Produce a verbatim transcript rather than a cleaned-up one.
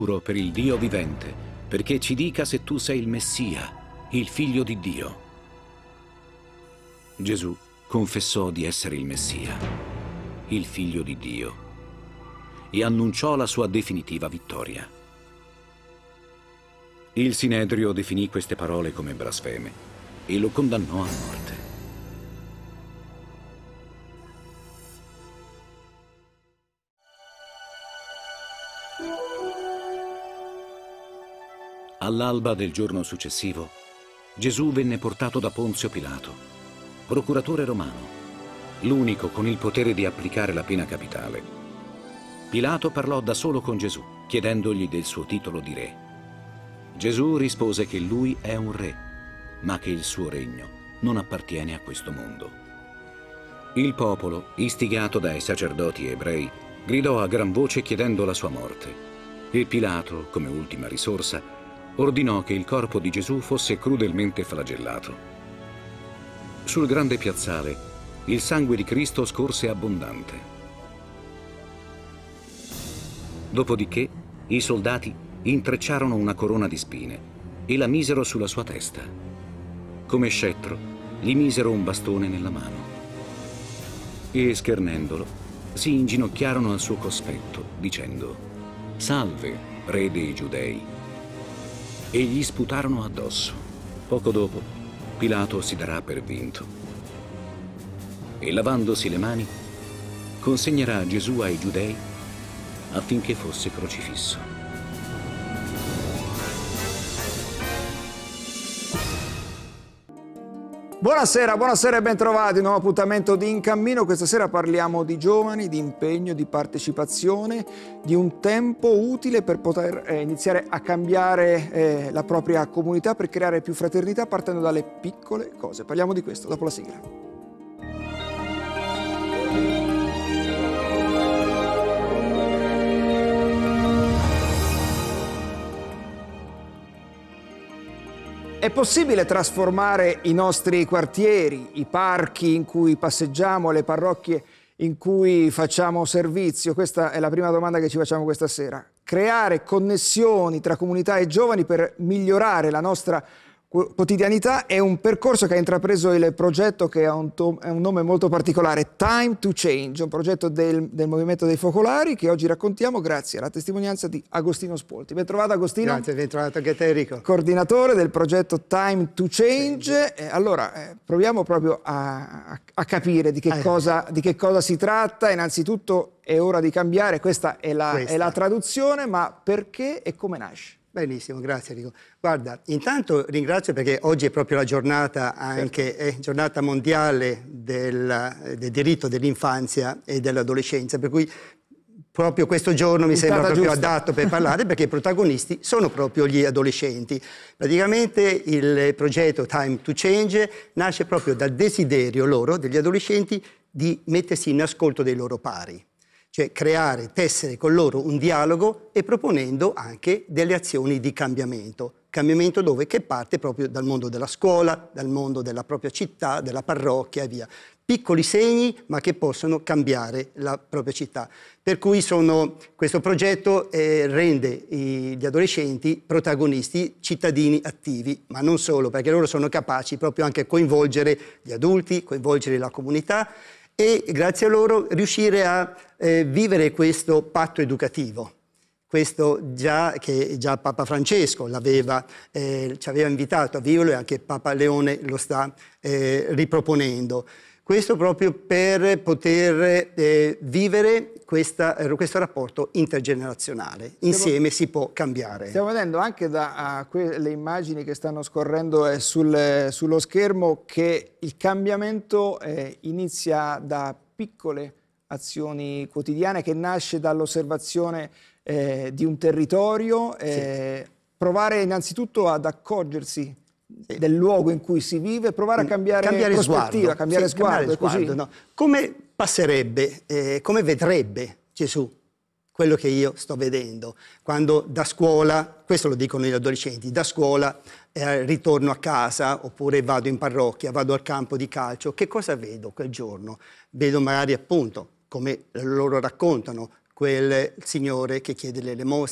per il Dio vivente, perché ci dica se tu sei il Messia, il Figlio di Dio. Gesù confessò di essere il Messia, il Figlio di Dio, e annunciò la sua definitiva vittoria. Il Sinedrio definì queste parole come blasfeme e lo condannò a morte. All'alba del giorno successivo, Gesù venne portato da Ponzio Pilato, procuratore romano, l'unico con il potere di applicare la pena capitale. Pilato parlò da solo con Gesù, chiedendogli del suo titolo di re. Gesù rispose che lui è un re, ma che il suo regno non appartiene a questo mondo. Il popolo, istigato dai sacerdoti ebrei, gridò a gran voce chiedendo la sua morte. E Pilato, come ultima risorsa, ordinò che il corpo di Gesù fosse crudelmente flagellato. Sul grande piazzale, il sangue di Cristo scorse abbondante. Dopodiché, i soldati intrecciarono una corona di spine e la misero sulla sua testa. Come scettro, gli misero un bastone nella mano. E, schernendolo, si inginocchiarono al suo cospetto, dicendo: «Salve, re dei Giudei!» e gli sputarono addosso. Poco dopo, Pilato si darà per vinto e, lavandosi le mani, consegnerà Gesù ai Giudei affinché fosse crocifisso. Buonasera, buonasera e bentrovati, nuovo appuntamento di In Cammino. Questa sera parliamo di giovani, di impegno, di partecipazione, di un tempo utile per poter eh, iniziare a cambiare eh, la propria comunità, per creare più fraternità partendo dalle piccole cose. Parliamo di questo dopo la sigla. È possibile trasformare i nostri quartieri, i parchi in cui passeggiamo, le parrocchie in cui facciamo servizio? Questa è la prima domanda che ci facciamo questa sera. Creare connessioni tra comunità e giovani per migliorare la nostra quotidianità è un percorso che ha intrapreso il progetto, che ha un, è un nome molto particolare, Time to Change, un progetto del, del Movimento dei Focolari che oggi raccontiamo grazie alla testimonianza di Agostino Spolti. Ben trovato Agostino. Grazie, ben trovato anche te Enrico. Coordinatore del progetto Time to Change. Eh, allora, eh, proviamo proprio a, a, a capire di che, eh. cosa, di che cosa si tratta. Innanzitutto è ora di cambiare, questa è la, questa. è la traduzione, ma perché e come nasce? Benissimo, grazie Enrico. Guarda, intanto ringrazio perché oggi è proprio la giornata, anche certo. è giornata mondiale del, del diritto dell'infanzia e dell'adolescenza, per cui proprio questo giorno mi sembra proprio giusta. adatto per parlare, perché i protagonisti sono proprio gli adolescenti. Praticamente il progetto Time to Change nasce proprio dal desiderio loro, degli adolescenti, di mettersi in ascolto dei loro pari. Cioè creare, tessere con loro un dialogo e proponendo anche delle azioni di cambiamento. Cambiamento dove? Che parte proprio dal mondo della scuola, dal mondo della propria città, della parrocchia e via. Piccoli segni, ma che possono cambiare la propria città. Per cui sono, questo progetto eh, rende i, gli adolescenti protagonisti, cittadini attivi, ma non solo, perché loro sono capaci proprio anche a coinvolgere gli adulti, coinvolgere la comunità, e grazie a loro riuscire a eh, vivere questo patto educativo, questo già che già Papa Francesco l'aveva, eh, ci aveva invitato a viverlo, e anche Papa Leone lo sta eh, riproponendo. Questo proprio per poter eh, vivere questa, eh, questo rapporto intergenerazionale. Insieme stiamo, si può cambiare. Stiamo vedendo anche dalle immagini che stanno scorrendo eh, sul, sullo schermo che il cambiamento eh, inizia da piccole azioni quotidiane, che nasce dall'osservazione eh, di un territorio, eh, sì. Provare innanzitutto ad accorgersi Sì. del luogo in cui si vive, provare a cambiare, cambiare prospettiva, sguardo. cambiare sì, sguardo, cambiare così. sguardo no. Come passerebbe, eh, come vedrebbe Gesù quello che io sto vedendo quando da scuola, questo lo dicono gli adolescenti, da scuola eh, ritorno a casa oppure vado in parrocchia, vado al campo di calcio, che cosa vedo quel giorno? Vedo magari appunto, come loro raccontano, quel signore che chiede l'elemosina,